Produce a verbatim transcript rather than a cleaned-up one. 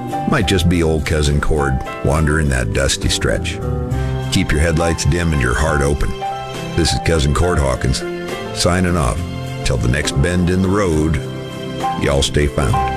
Might just be old Cousin Cord wandering that dusty stretch. Keep your headlights dim and your heart open. This is Cousin Cord Hawkins, signing off. Till the next bend in the road, y'all stay found.